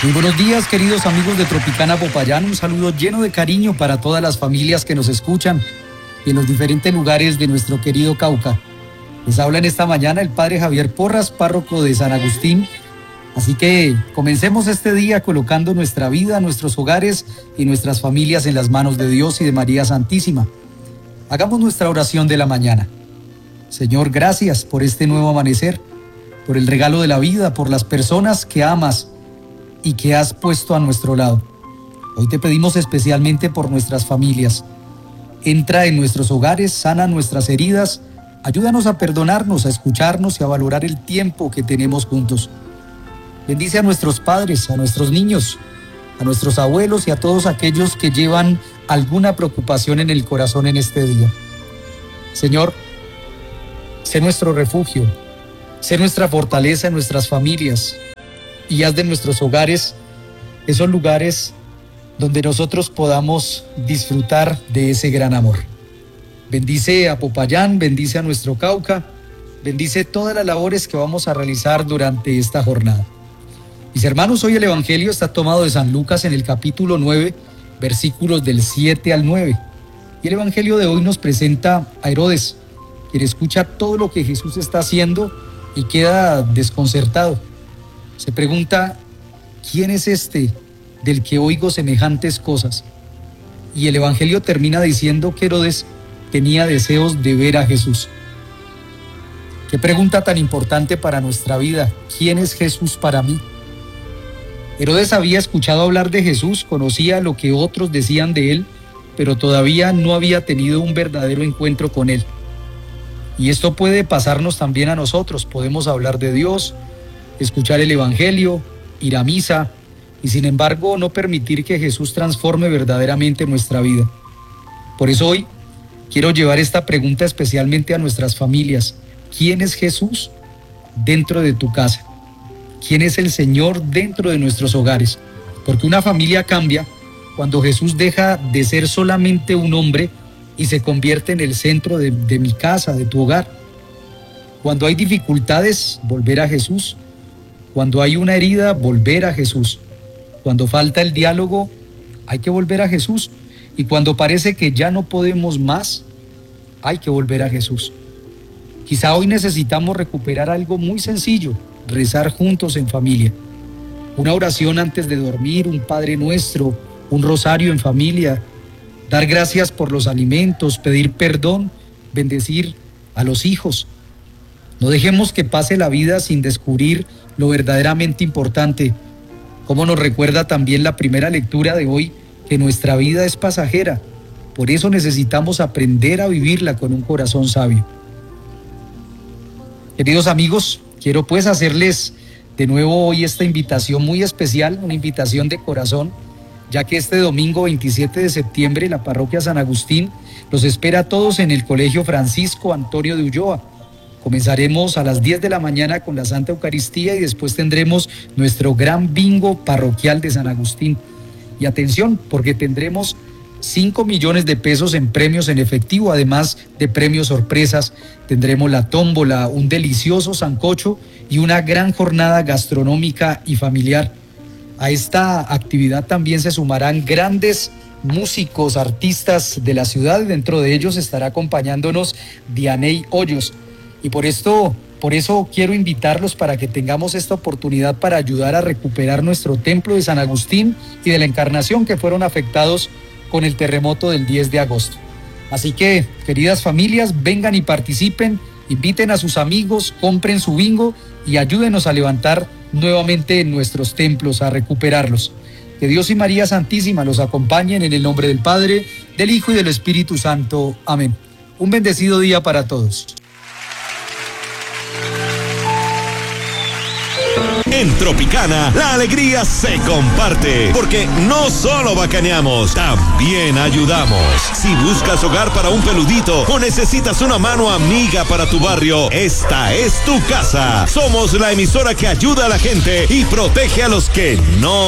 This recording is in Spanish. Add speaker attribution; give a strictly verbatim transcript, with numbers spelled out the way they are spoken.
Speaker 1: Muy buenos días, queridos amigos de Tropicana Popayán. Un saludo lleno de cariño para todas las familias que nos escuchan y en los diferentes lugares de nuestro querido Cauca. Les habla en esta mañana el padre Javier Porras, párroco de San Agustín. Así que comencemos este día colocando nuestra vida, nuestros hogares y nuestras familias en las manos de Dios y de María Santísima. Hagamos nuestra oración de la mañana. Señor, gracias por este nuevo amanecer, por el regalo de la vida, por las personas que amas y que has puesto a nuestro lado. Hoy te pedimos especialmente por nuestras familias. Entra en nuestros hogares, sana nuestras heridas, ayúdanos a perdonarnos, a escucharnos y a valorar el tiempo que tenemos juntos. Bendice a nuestros padres, a nuestros niños, a nuestros abuelos y a todos aquellos que llevan alguna preocupación en el corazón en este día. Señor, sé nuestro refugio, sé nuestra fortaleza en nuestras familias y haz de nuestros hogares esos lugares donde nosotros podamos disfrutar de ese gran amor. Bendice a Popayán, bendice a nuestro Cauca, bendice todas las labores que vamos a realizar durante esta jornada. Mis hermanos, hoy el Evangelio está tomado de San Lucas en el capítulo nueve, versículos del siete al nueve. Y el Evangelio de hoy nos presenta a Herodes, quien escucha todo lo que Jesús está haciendo y queda desconcertado. Se pregunta, ¿quién es este del que oigo semejantes cosas? Y el Evangelio termina diciendo que Herodes tenía deseos de ver a Jesús. Qué pregunta tan importante para nuestra vida. ¿Quién es Jesús para mí? Herodes había escuchado hablar de Jesús, conocía lo que otros decían de él, pero todavía no había tenido un verdadero encuentro con él. Y esto puede pasarnos también a nosotros. Podemos hablar de Dios, escuchar el Evangelio, ir a misa, y sin embargo no permitir que Jesús transforme verdaderamente nuestra vida. Por eso hoy quiero llevar esta pregunta especialmente a nuestras familias. ¿Quién es Jesús dentro de tu casa? ¿Quién es el Señor dentro de nuestros hogares? Porque una familia cambia cuando Jesús deja de ser solamente un hombre y se convierte en el centro de, de mi casa, de tu hogar. Cuando hay dificultades, volver a Jesús. Cuando hay una herida, volver a Jesús. Cuando falta el diálogo, hay que volver a Jesús. Y cuando parece que ya no podemos más, hay que volver a Jesús. Quizá hoy necesitamos recuperar algo muy sencillo, rezar juntos en familia. Una oración antes de dormir, un Padre Nuestro, un rosario en familia, dar gracias por los alimentos, pedir perdón, bendecir a los hijos. No dejemos que pase la vida sin descubrir lo verdaderamente importante. Como nos recuerda también la primera lectura de hoy, que nuestra vida es pasajera. Por eso necesitamos aprender a vivirla con un corazón sabio. Queridos amigos, quiero pues hacerles de nuevo hoy esta invitación muy especial, una invitación de corazón, ya que este domingo veintisiete de septiembre la parroquia San Agustín los espera a todos en el Colegio Francisco Antonio de Ulloa. Comenzaremos a las diez de la mañana con la Santa Eucaristía y después tendremos nuestro gran bingo parroquial de San Agustín. Y atención, porque tendremos cinco millones de pesos en premios en efectivo, además de premios sorpresas. Tendremos la tómbola, un delicioso sancocho y una gran jornada gastronómica y familiar. A esta actividad también se sumarán grandes músicos, artistas de la ciudad. Dentro de ellos estará acompañándonos Dianey Hoyos. Y por esto, por eso quiero invitarlos para que tengamos esta oportunidad para ayudar a recuperar nuestro templo de San Agustín y de la Encarnación, que fueron afectados con el terremoto del diez de agosto. Así que, queridas familias, vengan y participen, inviten a sus amigos, compren su bingo y ayúdenos a levantar nuevamente nuestros templos, a recuperarlos. Que Dios y María Santísima los acompañen en el nombre del Padre, del Hijo y del Espíritu Santo. Amén. Un bendecido día para todos.
Speaker 2: En Tropicana, la alegría se comparte, porque no solo bacaneamos, también ayudamos. Si buscas hogar para un peludito o necesitas una mano amiga para tu barrio, esta es tu casa. Somos la emisora que ayuda a la gente y protege a los que no